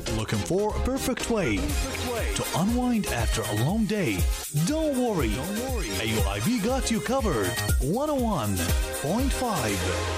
Looking for a perfect way to unwind after a long day? Don't worry. AUIB got you covered. 101.5